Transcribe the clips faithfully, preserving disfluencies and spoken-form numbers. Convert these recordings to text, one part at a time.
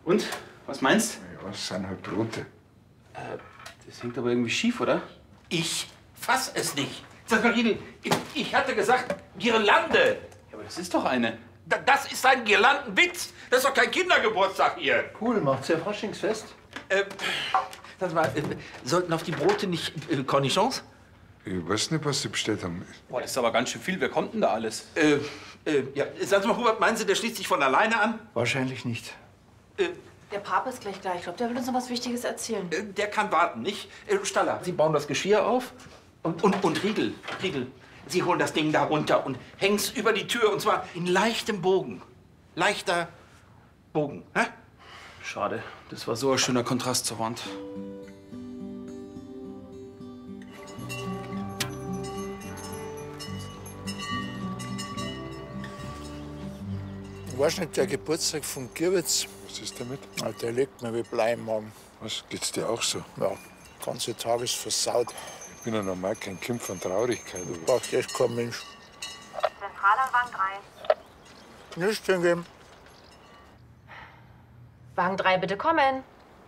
Und? Was meinst Ja, es sind halt Brote. Äh, das hängt aber irgendwie schief, oder? Ich fass es nicht. Sag mal, Riedel, ich, ich hatte gesagt, Girlande. Ja, aber das ist doch eine. Da, das ist ein Girlandenwitz. Das ist doch kein Kindergeburtstag hier. Cool, macht's ja Faschingsfest. Äh, sag mal, äh, sollten auf die Brote nicht äh, Cornichons? Ich weiß nicht, was Sie bestellt haben. Boah, das ist aber ganz schön viel. Wer kommt denn da alles? Äh, äh, ja, sagen Sie mal, Hubert, meinen Sie, der schließt sich von alleine an? Wahrscheinlich nicht. Äh, Der Papa ist gleich da. Ich glaube, der will uns noch was Wichtiges erzählen. äh, der kann warten, nicht? Äh, Staller, Sie bauen das Geschirr auf. Und, und, und Riegel, Riegel, Sie holen das Ding da runter und hängen's über die Tür. Und zwar in leichtem Bogen. Leichter Bogen, hä? Schade. Das war so ein schöner Kontrast zur Wand. Du weißt nicht, der Geburtstag von Gierwitz, Was ist damit? ah, der liegt mir wie Blei im Magen. Was, geht's dir auch so? Ja, der ganze Tag ist versaut. Ich bin ja normal kein Kind von Traurigkeit. Aber Braucht echt kein Mensch. Zentralanwang drei. Nichts hingeben. Wagen drei, bitte kommen.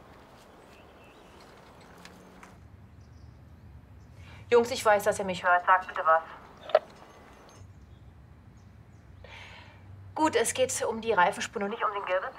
Jungs, ich weiß, dass ihr mich hört. Sag bitte was. Gut, es geht um die Reifenspur und Nicht um den Girwitz?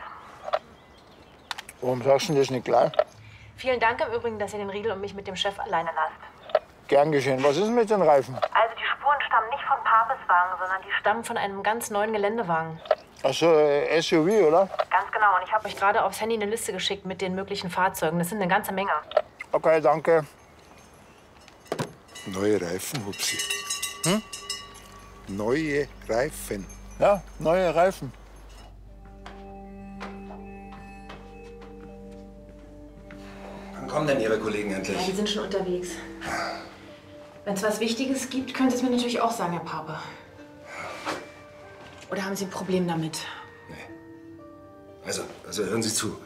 Warum sagst du das nicht gleich? Vielen Dank im Übrigen, dass ihr den Riedel und mich mit dem Chef alleine lasst. Gern geschehen. Was ist denn mit den Reifen? Also die Spuren stammen nicht von Papes Wagen, sondern die Stammen von einem ganz neuen Geländewagen. Ach so, äh, S U V, oder? ganz genau. Und ich habe Hab euch gerade aufs Handy eine Liste geschickt mit den möglichen Fahrzeugen. Das sind eine ganze Menge. Okay, danke. neue Reifen, Hupsi. Hm? Neue Reifen. Ja, neue Reifen. Wann kommen denn Ihre Kollegen Ja, die endlich? sind schon unterwegs. Wenn es was Wichtiges gibt, könnt ihr es mir natürlich auch sagen, Herr Pape. Oder haben Sie ein Problem damit? Also, also hören Sie zu.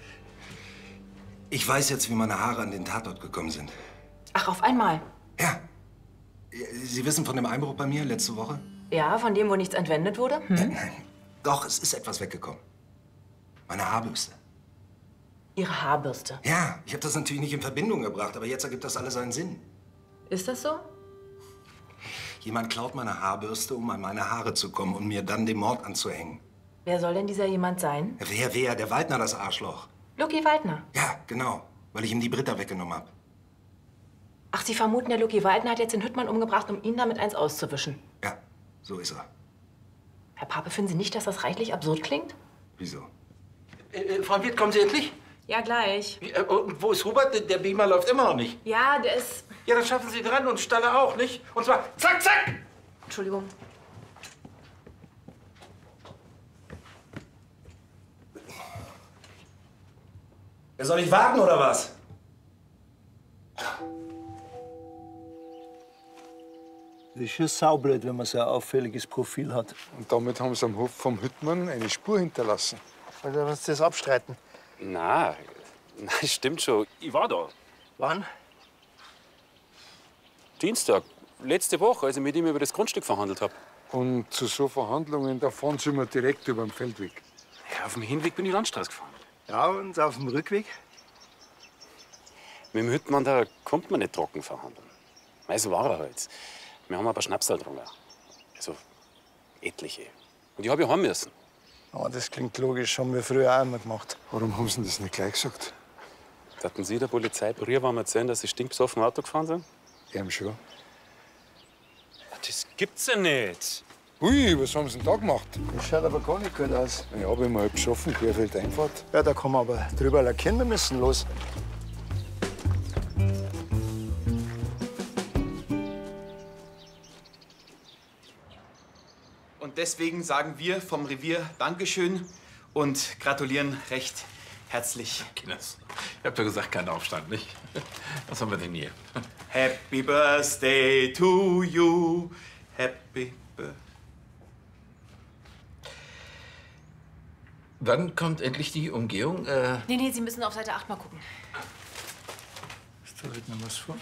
Ich weiß jetzt, wie meine Haare an den Tatort gekommen sind. Ach, auf einmal? Ja. Sie wissen von dem Einbruch bei mir letzte Woche? Ja, von dem, wo nichts entwendet wurde? Hm? Nein. Doch, es ist etwas weggekommen. Meine Haarbürste. Ihre Haarbürste. Ja, ich habe das natürlich nicht in Verbindung gebracht, aber jetzt ergibt das alles seinen Sinn. Ist das so? Jemand klaut meine Haarbürste, um an meine Haare zu kommen und mir dann den Mord anzuhängen. Wer soll denn dieser jemand sein? Wer, wer? Der Waldner, das Arschloch. Lucky Waldner. Ja, genau. Weil ich ihm die Britta weggenommen habe. Ach, Sie vermuten, der Lucky Waldner hat jetzt den Hüttmann umgebracht, um ihn damit eins auszuwischen. Ja, so ist er. Herr Pape, finden Sie nicht, dass das reichlich absurd klingt? Wieso? Äh, äh, Frau Wirt, kommen Sie endlich? Ja, gleich. Äh, und wo ist Hubert? Der- Der Beamer läuft immer noch nicht. Ja, der ist... Ja, dann schaffen Sie dran und Staller auch, nicht? Und zwar zack, zack! Entschuldigung. Soll ich warten oder was? Das ist schon saublöd, wenn man so ein auffälliges Profil hat. Und damit haben sie am Hof vom Hüttmann eine Spur hinterlassen. Oder willst du das abstreiten? Na, na, stimmt schon. Ich war da. Wann? Dienstag, letzte Woche, als ich mit ihm über das Grundstück verhandelt habe. Und zu so Verhandlungen, da fahren sie immer direkt über den Feldweg. Ja, auf dem Hinweg bin ich Landstraße gefahren. Ja, und auf dem Rückweg? Mit dem Hüttmann, da kommt man nicht trocken verhandeln. Mei, so war er halt. Wir haben ein paar Schnapsal getrunken. Also etliche. Und die habe ich haben müssen. Oh, das klingt logisch, haben wir früher auch immer gemacht. Warum haben sie das nicht gleich gesagt? Hatten Sie der Polizei früher mal erzählen, dass Sie stinkbesoffen Auto gefahren sind? Eben schon. Das gibt's ja nicht. Ui, was haben sie denn da gemacht? Das schaut aber gar nicht gut aus. Ja, hab ich mal halb geschaffen, Querfeld-Einfahrt. Ja, da kann man aber drüber lackieren, wir müssen los. Und deswegen sagen wir vom Revier Dankeschön und gratulieren recht herzlich. Kinders, ich hab doch gesagt, kein Aufstand, nicht? Was haben wir denn hier? Happy Birthday to you. Happy Birthday. Wann kommt endlich die Umgehung? Äh, Nee, nee, Sie müssen auf Seite acht mal gucken. Ist da heute noch was vor?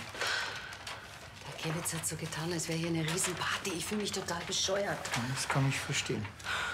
Der Kevitz hat so getan, als wäre hier eine Riesenparty. Ich fühle mich total bescheuert. Das kann ich verstehen.